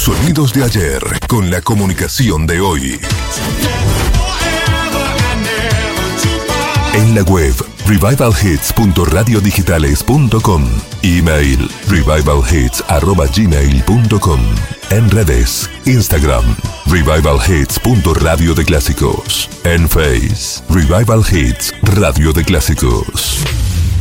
Sonidos de ayer con la comunicación de hoy. En la web revivalhits.radiodigitales.com. Email revivalhits@gmail.com. En redes, Instagram, revivalhits.radio de clásicos. En Face, Revival Hits Radio de Clásicos.